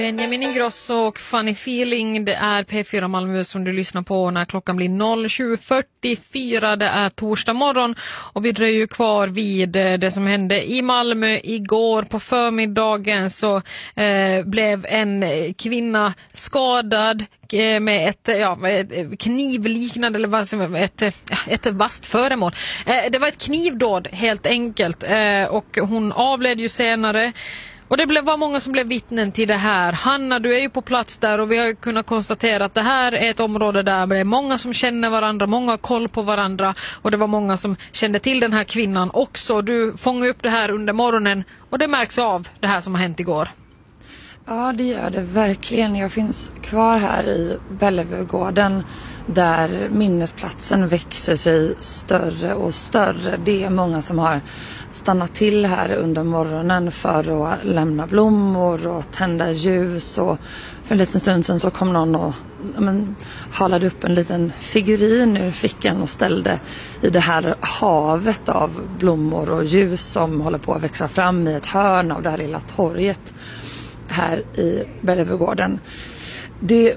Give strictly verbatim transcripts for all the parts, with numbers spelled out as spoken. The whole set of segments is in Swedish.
Benjamin Ingrosso och Funny Feeling, det är P fyra Malmö som du lyssnar på när klockan blir sju fyrtiofyra. Det är torsdag morgon och vi dröjer ju kvar vid det som hände i Malmö igår på förmiddagen. Så eh, blev en kvinna skadad med ett, ja, ett knivliknande eller vad som ett, ett vasst föremål. Eh, det var ett knivdåd helt enkelt eh, och hon avled ju senare. Och det blev, var många som blev vittnen till det här. Hanna, du är ju på plats där och vi har kunnat konstatera att det här är ett område där det är många som känner varandra, många har koll på varandra och det var många som kände till den här kvinnan också. Du fångar upp det här under morgonen och det märks av det här som har hänt igår. Ja, det gör det verkligen. Jag finns kvar här i Bellevuegården där minnesplatsen växer sig större och större. Det är många som har stannat till här under morgonen för att lämna blommor och tända ljus. Och för en liten stund sedan så kom någon och ja, men, halade upp en liten figurin ur fickan och ställde i det här havet av blommor och ljus som håller på att växa fram i ett hörn av det här lilla torget här i Bellevuegården. Det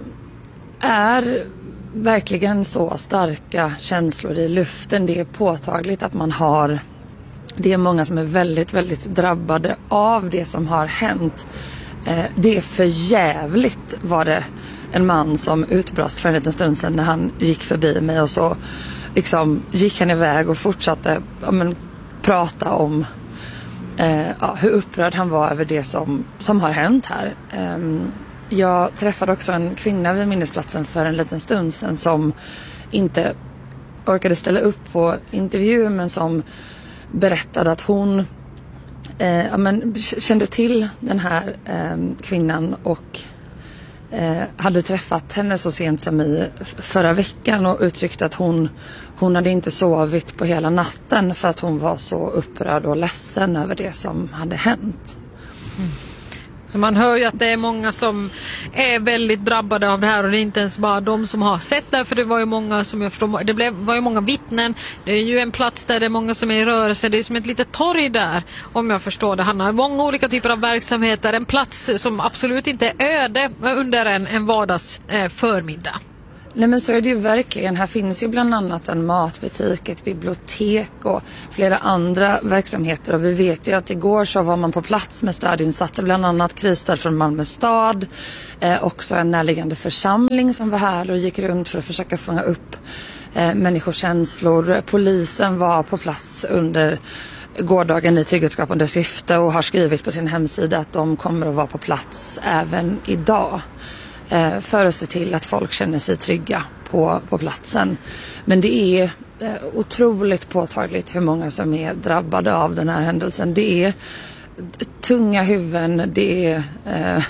är verkligen så starka känslor i luften. Det är påtagligt att man har, det är många som är väldigt, väldigt drabbade av det som har hänt. Eh, det är för jävligt, var det en man som utbrast för en liten stund sedan när han gick förbi mig och så liksom gick han iväg och fortsatte ja, men, prata om Eh, ja, hur upprörd han var över det som, som har hänt här. Eh, jag träffade också en kvinna vid minnesplatsen för en liten stund sedan som inte orkade ställa upp på intervju men som berättade att hon eh, ja, men, kände till den här eh, kvinnan och eh, hade träffat henne så sent som i förra veckan och uttryckte att hon Hon hade inte sovit på hela natten för att hon var så upprörd och ledsen över det som hade hänt. Mm. Så man hör ju att det är många som är väldigt drabbade av det här och det är inte ens bara de som har sett det, för det var ju många som jag förstår, det blev, var ju många vittnen. Det är ju en plats där det är många som är i rörelse, det är som ett litet torg där om jag förstår det. Han har många olika typer av verksamheter, en plats som absolut inte är öde under en, en vardags eh, förmiddag. Nej men så är det ju verkligen. Här finns ju bland annat en matbutik, ett bibliotek och flera andra verksamheter. Och vi vet ju att igår så var man på plats med stödinsatser, bland annat krisstöd från Malmö stad. Eh, också en närliggande församling som var här och gick runt för att försöka fånga upp eh, människors känslor. Polisen var på plats under gårdagen i trygghetsskapande syfte och har skrivit på sin hemsida att de kommer att vara på plats även idag. För att se till att folk känner sig trygga på, på platsen. Men det är eh, otroligt påtagligt hur många som är drabbade av den här händelsen. Det är tunga huvuden, det är, eh,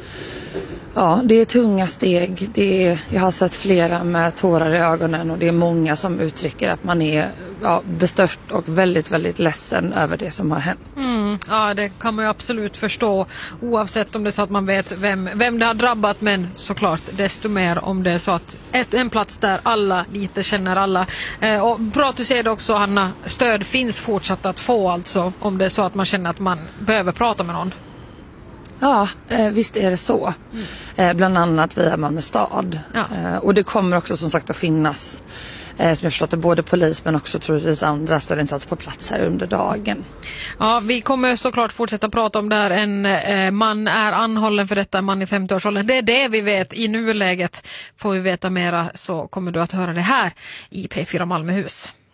ja, det är tunga steg. Det är, jag har sett flera med tårar i ögonen och det är många som uttrycker att man är ja, bestört och väldigt, väldigt ledsen över det som har hänt. Mm, ja, det kan man ju absolut förstå oavsett om det är så att man vet vem, vem det har drabbat, men såklart desto mer om det är så att ett, en plats där alla lite känner alla. Eh, och bra att du säger det också, Hanna, stöd finns fortsatt att få alltså om det är så att man känner att man behöver prata med någon. Ja, eh, visst är det så. Mm. Eh, bland annat via Malmö stad. Ja. Eh, och det kommer också som sagt att finnas, eh, som jag förstått det, både polis men också troligtvis andra stödinsatser på plats här under dagen. Ja, vi kommer såklart fortsätta prata om det här. En eh, man är anhållen för detta, en man i femtioårsåldern. Det är det vi vet i nuläget. Får vi veta mera så kommer du att höra det här i P fyra Malmöhus.